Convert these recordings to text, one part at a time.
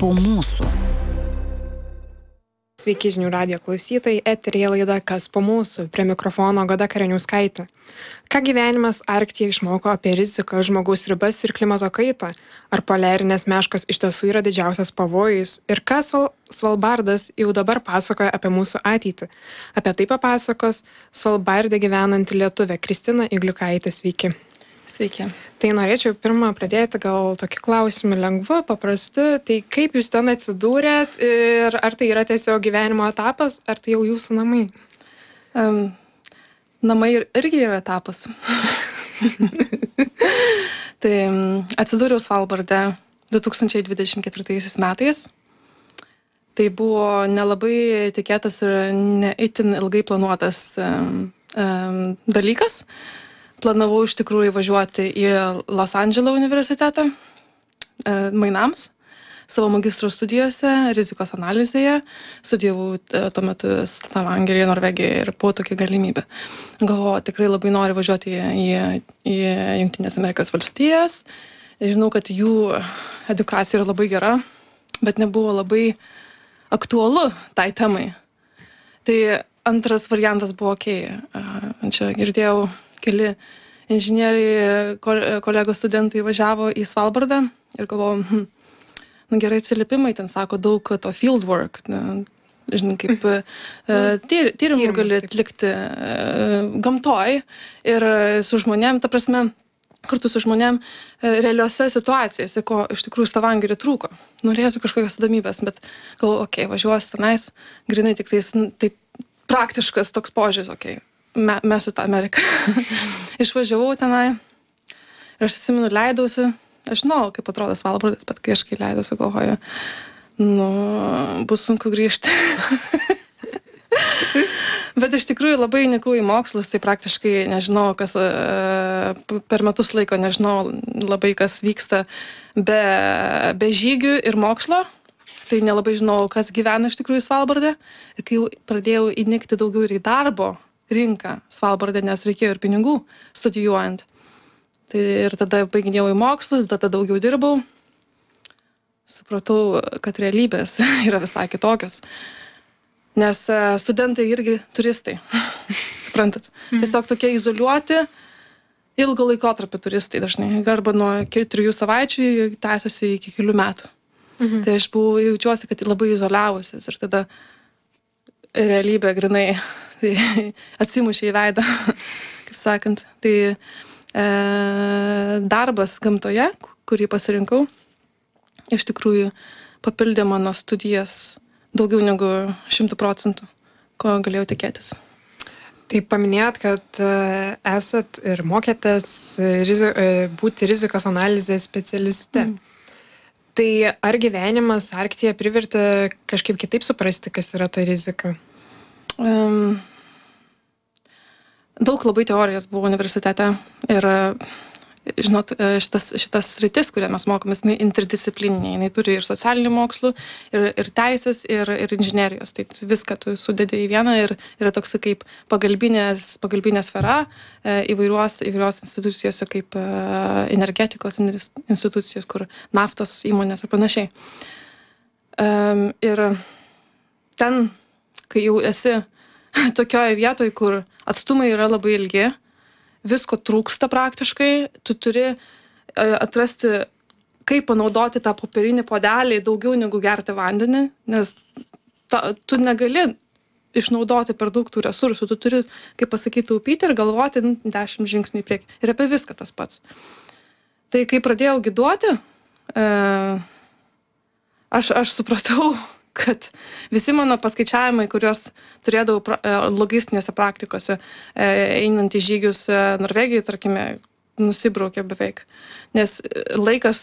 po mūsų. Sveiki žinių radijo klausytojai, eteryje laida Kas po mūsų, prie mikrofono Goda Kareniauskaitė. Ką gyvenimas Arktyje išmoko apie riziką, žmogaus ribas ir klimato kaitą? Ar poliarinės meškos iš tiesų yra didžiausias pavojus? Ir ką Svalbardas jau dabar pasakoja apie mūsų ateitį? Apie tai papasakos Svalbarde gyvenanti lietuvė Kristina Igliukaitė. Sveiki. Sveiki. Tai norėčiau pirmą pradėti gal tokį klausimą lengvu, paprastu. Tai kaip jūs ten atsidūrėt ir ar tai yra tiesiog gyvenimo etapas, ar tai jau jūsų namai? Namai irgi yra etapas. Tai atsidūriau Svalbarde 2024 metais. Tai buvo nelabai tikėtas ir ne itin ilgai planuotas dalykas. Planavau iš tikrųjų važiuoti į Los Andželo universitetą mainams savo magistro studijose, rizikos analizėje. Studijavau tuo metu Stavangeryje, Norvegijoje ir buvo tokia galimybė. Galvoju, tikrai labai noriu važiuoti į Jungtinės Amerikos valstijas. Žinau, kad jų edukacija yra labai gera, bet nebuvo labai aktualu tai temai. Tai antras variantas buvo Čia girdėjau, keli inžinieriai, kolegos studentai važiavo į Svalbardą ir galvojau, gerai atsiliepimai, ten sako daug to field work, žinai, kaip tyrimų gali atlikti gamtoj ir su žmonėm, ta prasme, kartu su žmonėm realiose situacijose, ko iš tikrųjų Stavangeryje trūko. Norėsiu kažkokios įdomybės, bet galvoju, važiuosiu tenais, grinai tik tais, taip praktiškas toks požiūris, mesiu tą Ameriką. Išvažiavau tenai ir aš atsimenu, leidausi, aš žinau, kaip atrodo Svalbardas, bet kai aš leidausi, galvoju, bus sunku grįžti. Bet iš tikrųjų labai įnikau į mokslus, tai praktiškai nežinau, kas per metus laiko, nežinau labai kas vyksta be žygių ir mokslo. Tai nelabai žinau, kas gyvena iš tikrųjų Svalbarde. Ir kai pradėjau įnikti daugiau ir į darbo rinką Svalbarde, nes reikėjo ir pinigų studijuojant. Tai ir tada baiginėjau į mokslus, tada daugiau dirbau. Supratau, kad realybės yra visai kitokios. Nes studentai irgi turistai. Suprantat? Tiesiog tokie izoliuoti, ilgo laikotarpio turistai dažnai. Arba nuo 3 savaičių tęsiasi iki kelių metų. Tai aš jaučiuosi, kad labai izoliavusis ir tada realybė grinai atsimušė į veidą, kaip sakant. Tai darbas gamtoje, kurį pasirinkau, iš tikrųjų papildė mano studijas daugiau negu 100%, ko galėjau tikėtis. Tai paminėjot, kad esat ir mokėtės būti rizikos analizės specialiste. Tai ar gyvenimas Arktyje privertė kažkaip kitaip suprasti, kas yra ta rizika? Daug labai teorijos buvo universitete ir, žinot, šitas sritis, kurią mes mokomės, interdisciplininė, jinai turi ir socialinių mokslų, ir teisės, ir inžinerijos. Tai viską tu sudedi į vieną ir yra toks kaip pagalbinė sfera įvairios institucijose, kaip energetikos institucijos, kur naftos įmonės ir panašiai. Ir ten, kai jau esi tokioje vietoje, kur atstumai yra labai ilgi, visko trūksta praktiškai, tu turi atrasti, kaip panaudoti tą popierinį puodelį daugiau negu gerti vandenį, nes tu negali išnaudoti per daug tų resursų, tu turi, kaip pasakyti, taupyti ir galvoti 10 žingsnių į priekį. Ir apie viską tas pats. Tai kai pradėjau giduoti, aš supratau, kad visi mano paskaičiavimai, kuriuos turėdavau logistinėse praktikose, einant į žygius Norvegijoje, tarkime, nusibraukė beveik. Nes laikas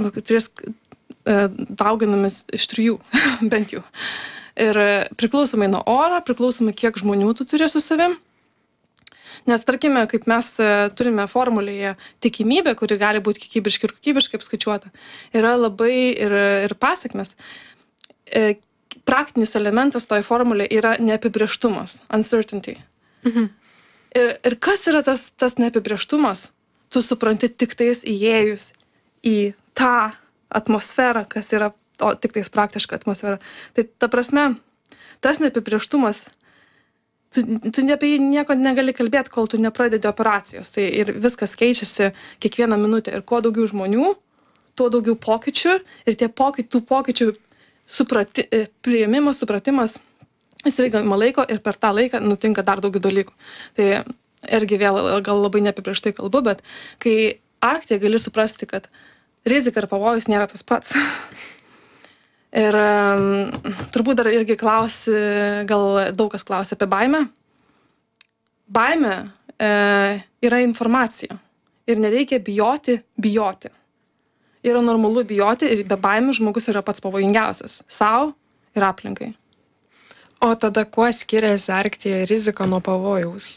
dauginamis iš 3, bent jau. Ir priklausomai nuo oro, priklausomai kiek žmonių tu turi su savim. Nes, tarkime, kaip mes turime formulėje tikimybę, kuri gali būti kiekybiškai ir kokybiškai apskaičiuota, yra labai ir pasekmes. Praktinis elementas toj formulė yra neapibrėžtumas, uncertainty. Ir kas yra tas neapibrėžtumas? Tu supranti tik tais įėjus į tą atmosferą, kas yra o tik tais praktiška atmosfera. Tai ta prasme, tas neapibrėžtumas, tu apie jį nieko negali kalbėti, kol tu nepradedi operacijos. Tai ir viskas keičiasi kiekvieną minutę. Ir kuo daugiau žmonių, tuo daugiau pokyčių. Ir tų pokyčių priėmimas, supratimas, jis reikia laiko ir per tą laiką nutinka dar daugiau dalykų. Tai irgi vėl gal labai neapibrėžtai kalbu, bet kai Arktyje gali suprasti, kad rizika ir pavojus nėra tas pats. Ir turbūt dar irgi gal daug kas klausia apie baimę. Baimė yra informacija ir nereikia bijoti. Yra normalu bijoti ir be baimių žmogus yra pats pavojingiausias sau ir aplinkai. O tada kuo skiriasi Arktyje rizika nuo pavojaus?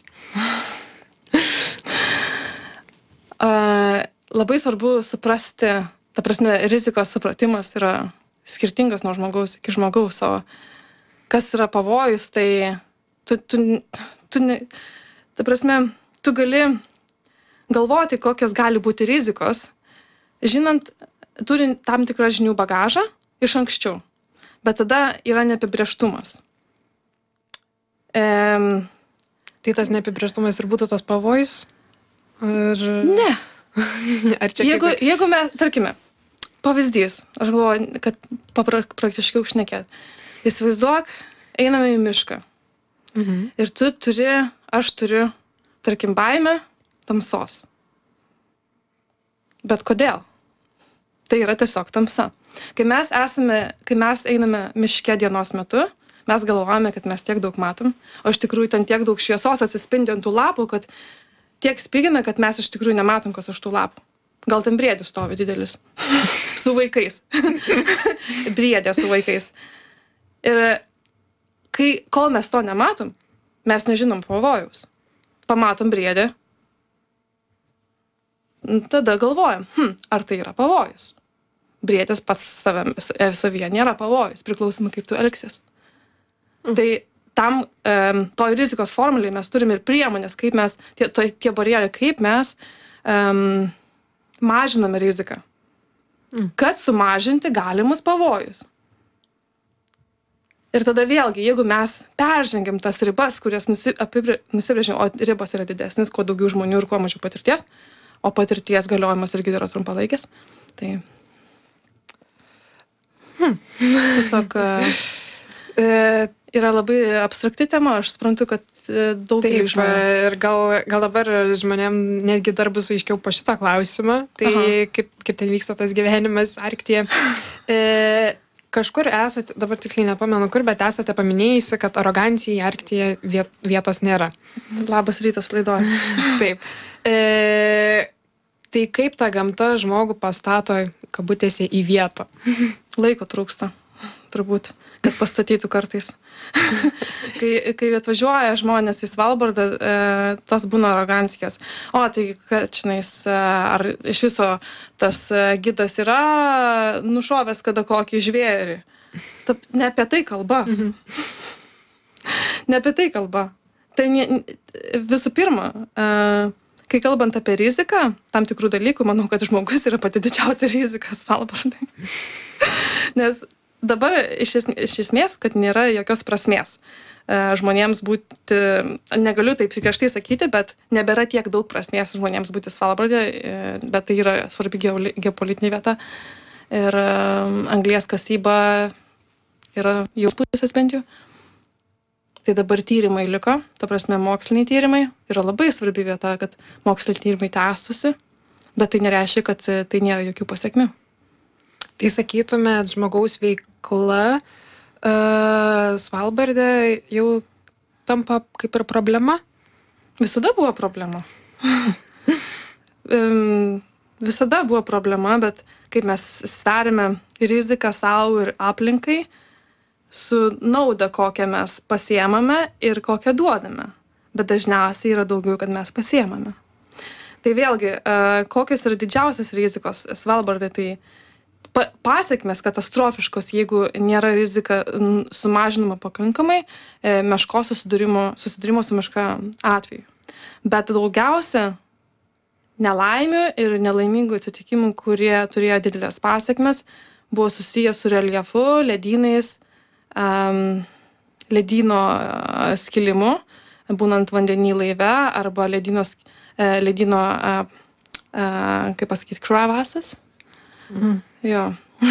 Labai svarbu suprasti, ta prasme, rizikos supratimas yra skirtingas nuo žmogaus iki žmogaus, o kas yra pavojus, tai ta prasme, tu gali galvoti, kokios gali būti rizikos, turint tam tikrą žinių bagažą iš anksčiau, bet tada yra neapibrėžtumas. Tai tas neapibrėžtumas ir būtų tas pavojus? Ne. Ar čia jeigu mes, tarkime, pavyzdys, aš galvoju, kad praktiškiau šnekėt. Įsivaizduok, einame į mišką. Ir aš turiu, tarkim, baimę tamsos. Bet kodėl? Tai yra tiesiog tamsa. Kai mes einame miške dienos metu, mes galvojame, kad mes tiek daug matom, o iš tikrųjų ten tiek daug šviesos atsispindi ant tų lapų, kad tiek spigina, kad mes iš tikrųjų nematom, kas už tų lapų. Gal ten briedis stovi didelis. Su vaikais. Briedė su vaikais. Ir kol mes to nematom, mes nežinom pavojaus. Pamatom briedę. Tada galvojam, ar tai yra pavojus. Briedis pats savyje nėra pavojus, priklausomai kaip tu elgsies. Tai tam toj rizikos formulėje mes turime ir priemonės, kaip mes, tie barjerai, kaip mes mažiname riziką, kad sumažinti galimus pavojus. Ir tada vėlgi, jeigu mes peržengiam tas ribas, kurias nusibrėžim, o ribos yra didesnis, kuo daugiau žmonių ir kuo mažiau patirties, o patirties galiojimas irgi yra trumpalaikis, tai tiesiog yra labai abstrakti tema, aš suprantu, kad daug žmonių. Ir gal dabar žmonėm netgi dar bus aiškiau po šito klausimą, tai kaip ten vyksta tas gyvenimas Arktyje. Kažkur esate, dabar tiksliai nepamenu kur, bet esate paminėjusi, kad arogancijai Arktyje vietos nėra. Labas rytas laidoj. Taip. Tai kaip ta gamta žmogų pastato kabutėse į vietą? Laiko trūksta, turbūt, kad pastatytų kartais. Kai atvažiuoja žmonės į Svalbardą, tas būna arogancijos. O, tai, kad činais, ar iš viso tas gidas yra nušovęs kada kokį žvėrį. Ne apie tai kalba. Ne apie tai kalba. Tai visų pirma, kai kalbant apie riziką, tam tikrų dalykų, manau, kad žmogus yra pati didžiausia rizika Svalbardai. Nes dabar iš esmės, kad nėra jokios prasmės žmonėms būti, negaliu taip griežtai sakyti, bet nebėra tiek daug prasmės žmonėms būti Svalbardė, bet tai yra svarbi geopolitinė vieta. Ir anglies kasyba yra jau pusės bent jau. Tai dabar tyrimai liko, ta prasme moksliniai tyrimai, yra labai svarbi vieta, kad moksliniai tyrimai tęstųsi, bet tai nereiškia, kad tai nėra jokių pasiekmių. Tai sakytumėt, žmogaus veikla Svalbardė jau tampa kaip ir problema? Visada buvo problema. Visada buvo problema, bet kaip mes sveriame riziką savo ir aplinkai, su nauda, kokią mes pasiemame ir kokią duodame. Bet dažniausiai yra daugiau, kad mes pasiemame. Tai vėlgi, kokios yra didžiausias rizikos Svalbardai, tai pasiekmes katastrofiškos, jeigu nėra rizika sumažinama pakankamai, meškos susidūrimo su miška atveju. Bet daugiausia nelaimių ir nelaimingų atsitikimų, kurie turėjo didelės pasiekmes, buvo susijęs su reljefu, ledynais, ledyno skilimu, būnant vandenį laive, arba ledyno, kaip pasakyti, crevasses. Jo.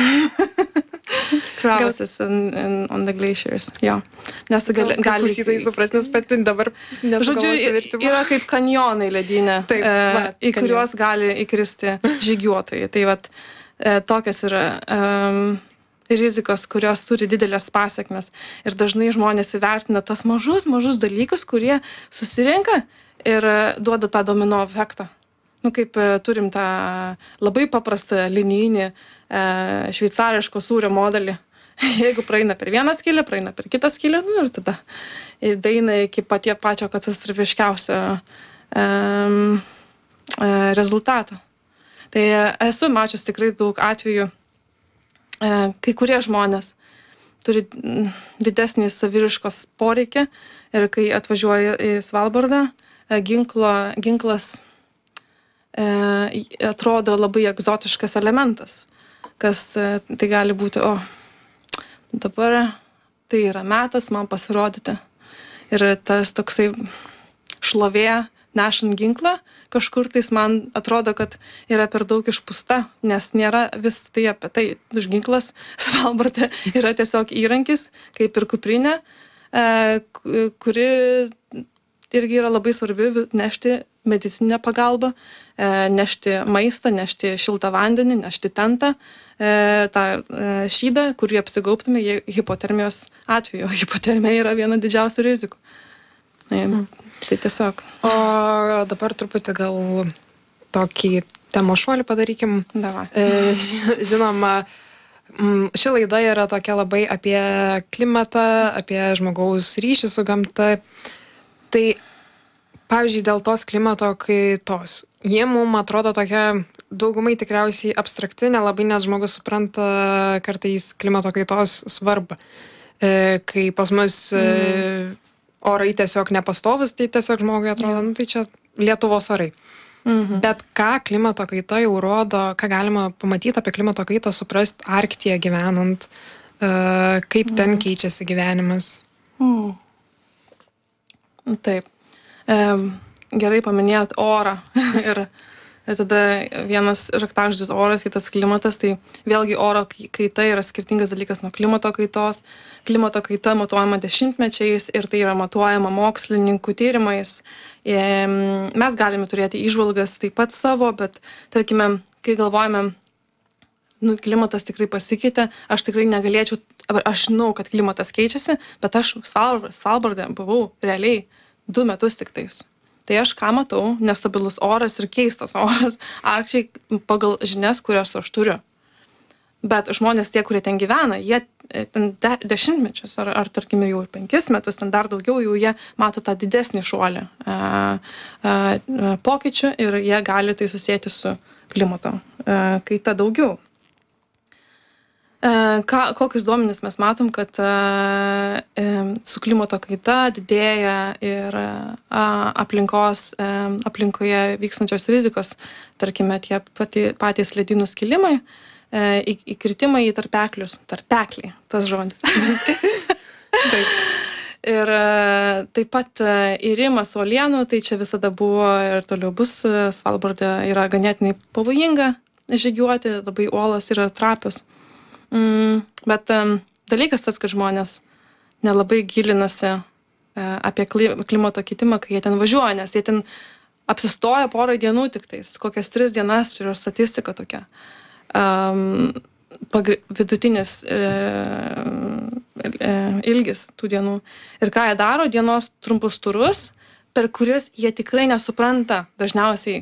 Crevasses on the glaciers. Jo. Nes gali klausytojai supras, nes pati dabar žodžiu, yra kaip kanjonai ledynė, Taip, į kuriuos gali įkristi žygiuotojai. Tai vat tokios yra rizikos, kurios turi didelės pasekmes. Ir dažnai žmonės įvertina tas mažus dalykus, kurie susirenka ir duoda tą domino efektą. Nu, kaip turim tą labai paprastą linijinį šveicariško sūrio modelį. Jeigu praeina per vieną skylę, praeina per kitą skylę, nu ir tada daeina iki pačio katastrofiškiausio rezultato. Tai esu mačius tikrai daug atvejų, kai kurie žmonės turi didesnį saviriškos poreikį ir kai atvažiuoja į Svalbardą, ginklas atrodo labai egzotiškas elementas, kas tai gali būti, dabar tai yra metas man pasirodyti. Ir tas toksai šlovė nešant ginklą, kažkur tais man atrodo, kad yra per daug išpūsta, nes nėra vis tai apie tai. Ginklas Svalbarde yra tiesiog įrankis, kaip ir kuprinė, kuri irgi yra labai svarbi nešti medicininę pagalbą, nešti maistą, nešti šiltą vandenį, nešti tentą, tą šydą, kurį apsigaubtume hipotermijos atveju. Hipotermija yra viena didžiausių rizikų. Tai tiesiog. O dabar truputį gal tokį temos šuolį padarykim. Davai. Žinoma, ši laida yra tokia labai apie klimatą, apie žmogaus ryšį su gamta. Tai, pavyzdžiui, dėl tos klimato kaitos. Jie mums atrodo tokia daugumai tikriausiai abstrakti, nelabai net žmogus supranta kartais klimato kaitos svarbą. Kai pas mus orai tiesiog nepastovus, tai tiesiog žmogui atrodo, nu tai čia Lietuvos orai. Bet ką klimato kaita jau rodo, ką galima pamatyti apie klimato kaitą, suprasti Arktyje gyvenant, kaip ten keičiasi gyvenimas. Taip. Gerai paminėjot orą. ir tada vienas raktažodis oras, kitas klimatas. Tai vėlgi oro kaita yra skirtingas dalykas nuo klimato kaitos. Klimato kaita matuojama dešimtmečiais ir tai yra matuojama mokslininkų tyrimais. Mes galime turėti įžvalgas taip pat savo, bet tarkime, kai galvojame, klimatas tikrai pasikeitė, aš tikrai negalėčiau, aš žinau, kad klimatas keičiasi, bet aš Svalbarde buvau realiai 2 metus tik tais. Tai aš ką matau, nestabilus oras ir keistas oras, Arkčiai pagal žinias, kurias aš turiu. Bet žmonės tie, kurie ten gyvena, jie ten dešimtmečius, ar tarkim jau 5 metus, ten dar daugiau, jau jie mato tą didesnį šuolį pokyčių ir jie gali tai susėti su klimato kaita daugiau. Kokius duomenis mes matom, kad su klimato kaita didėja ir aplinkoje vykstančios rizikos, tarkime, tie patys ledynų skilimai, įkritimai į tarpeklius. Tarpekliai, tas žodis. Taip. Ir taip pat irimas uolienų, tai čia visada buvo ir toliau bus. Svalbarde yra ganėtinai pavojinga žygiuoti, labai uolos yra trapios. Bet dalykas tas, kad žmonės nelabai gilinasi apie klimato kitimą, kai jie ten važiuoja, nes jie ten apsistoja porą dienų tik tais, kokias 3 dienas, čia yra statistika tokia. Vidutinis ilgis tų dienų. Ir ką jie daro, dienos trumpus turus, per kuriuos jie tikrai nesupranta dažniausiai,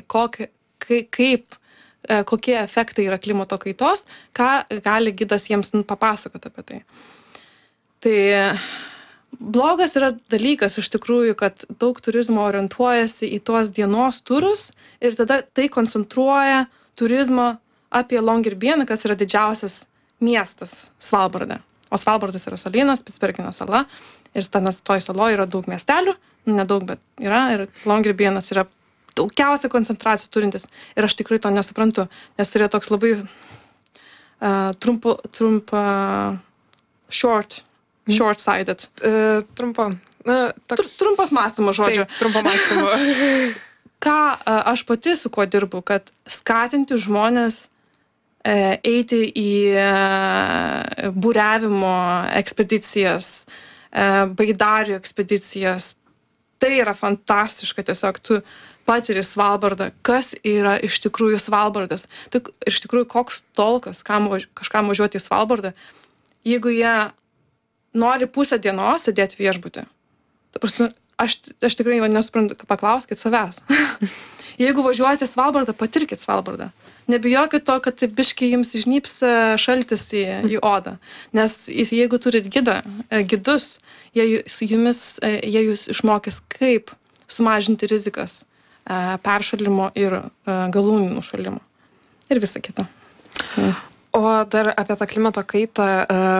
kokie efektai yra klimato kaitos, ką gali gidas jiems papasakoti apie tai. Tai blogas yra dalykas iš tikrųjų, kad daug turizmo orientuojasi į tuos dienos turus ir tada tai koncentruoja turizmą apie Longyearbyen, kas yra didžiausias miestas Svalbarde. O Svalbardas yra salynas, Spitsbergeno sala ir toj saloje yra daug miestelių, nedaug, bet yra, ir Longyearbyenas yra daugiausia koncentracijų turintis. Ir aš tikrai to nesuprantu, nes tai yra toks labai short-sighted. Trumpas mąstymo žodžio. Taip, trumpo mąstymo. Ką aš pati su kuo dirbu, kad skatinti žmonės eiti į būriavimo ekspedicijas, baidarių ekspedicijas. Tai yra fantastiška, tiesiog tu patiri Svalbardą, kas yra iš tikrųjų Svalbardas. Tai iš tikrųjų koks tolkas kažkam važiuoti į Svalbardą, jeigu jie nori pusę dienos sėdėti viešbutį. Ta prasme, aš tikrai nesuprantu, paklauskit savęs. Jeigu važiuojate į Svalbardą, patirkit Svalbardą. Nebijokit to, kad biškai jums žnyps šaltis į odą. Nes jeigu turit gidus, jie jūs išmokys, kaip sumažinti rizikas peršalimo ir galūnių nušalimo. Ir visa kita. O dar apie tą klimato kaitą.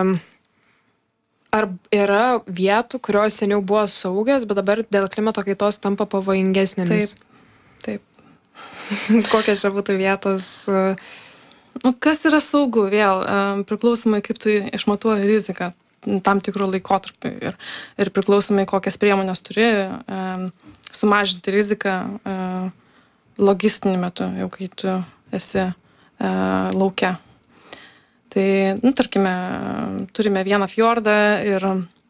Ar yra vietų, kurios seniau buvo saugios, bet dabar dėl klimato kaitos tampa pavojingesnėmis? Taip. Kokios čia būtų vietos? Kas yra saugu vėl, priklausomai kaip tu išmatuoji riziką tam tikrų laikotarpių ir priklausomai kokias priemonės turi sumažinti riziką logistinį metu, jau kai tu esi lauke. Tai, tarkime, turime vieną fjordą ir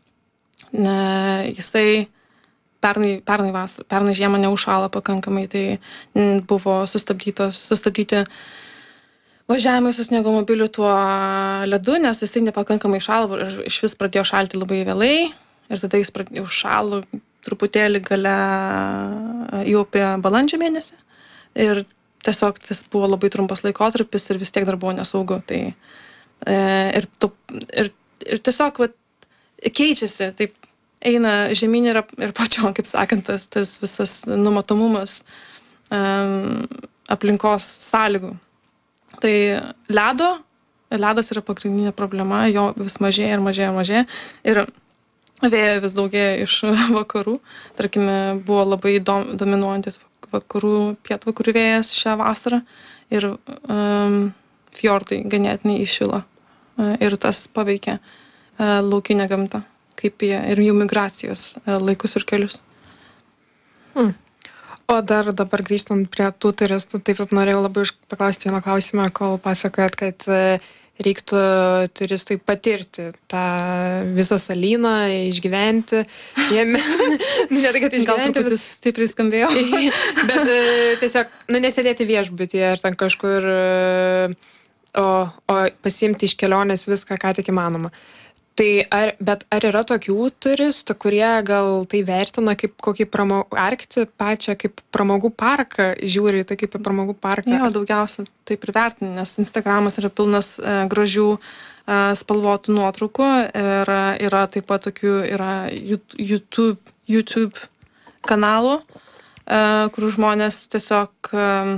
jisai pernai žiemą neužšalo pakankamai, tai buvo sustabdyti važiavimai su sniegomobiliu tuo ledu, nes jisai nepakankamai šalo ir iš vis pradėjo šalti labai vėlai ir tada jis užšalo truputėlį gale jau apie balandžio mėnesį ir tiesiog tas buvo labai trumpas laikotarpis ir vis tiek dar buvo nesaugu. Tai, ir tiesiog keičiasi, taip eina žemyn ir pačiom, kaip sakant, tas visas numatomumas aplinkos sąlygų. Tai ledas yra pagrindinė problema, jo vis mažėja ir vėjo vis daugėja iš vakarų. Tarkime, buvo labai dominuojantis pietvakarių vėjas šią vasarą ir fjordai ganėtinai įšilo ir tas paveikia laukinę gamtą, kaip ir jų migracijos laikus ir kelius. O dar dabar grįžtant prie tų turistų, taip pat norėjau labai paklausti vieną klausimą, kol pasakojat, kad reiktų turistui patirti tą visą salyną, išgyventi jame. Ne tai, kad išgyventi, gal truputį stipriai skambėjo. Bet tiesiog, nesėdėti viešbutyje ar ten kažkur, o pasiimti iš kelionės viską, ką tik įmanoma. Bet ar yra tokių turistų, kurie gal tai vertina kaip kokį Arktį pačią kaip pramogų parką, žiūri tai kaip pramogų parką? Jo, daugiausia taip ir vertina, nes Instagramas yra pilnas gražių spalvotų nuotraukų ir yra taip pat tokių YouTube kanalų, kur žmonės tiesiog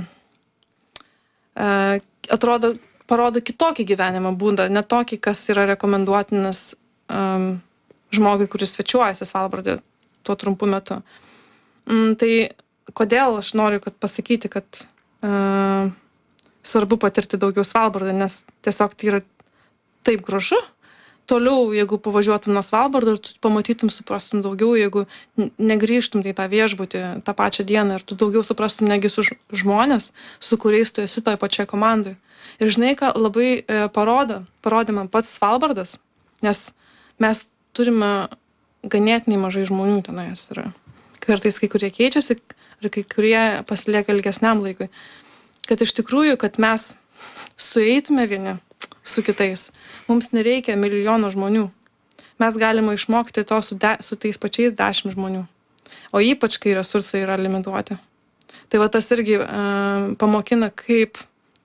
parodo kitokį gyvenimo būdą, ne tokį, kas yra rekomenduotinas žmogui, kuris svečiuojasi Svalbarde tuo trumpu metu. Tai kodėl aš noriu pasakyti, kad svarbu patirti daugiau Svalbardą, nes tiesiog tai yra taip gražu. Toliau, jeigu pavažiuotum nuo Svalbardo ir tu pamatytum, suprastum daugiau, jeigu negrįžtum į tą viešbutį tą pačią dieną ir tu daugiau suprastum negi su žmonės, su kuriais tu esi toj pačioj komandai. Ir žinai, ką labai parodė man pats Svalbardas, nes mes turime ganėtinai mažai žmonių tenais. Ir kartais kai kurie keičiasi ir kai kurie pasilieka ilgesniam laikui. Kad iš tikrųjų, kad mes sueitume vieni su kitais, mums nereikia milijono žmonių. Mes galime išmokti to su tais pačiais 10 žmonių. O ypač, kai resursai yra limituoti. Tai va tas irgi pamokina, kaip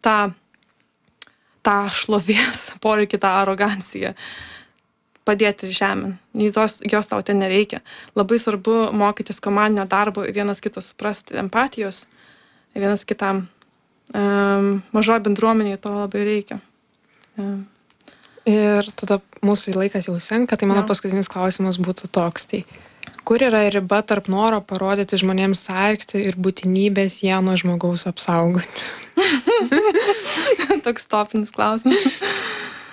tą šlovės poreikį, tą aroganciją padėti žemėn. Jos tau ten nereikia. Labai svarbu mokytis komandinio darbo, vienas kito suprasti, empatijos, vienas kitam. Mažoje bendruomenėje to labai reikia. Ir tada mūsų laikas jau senka, tai mano paskutinis klausimas būtų toks. Tai kur yra riba tarp noro parodyti žmonėms Arktį ir būtinybės ją nuo žmogaus apsaugoti? toks topinis klausimas.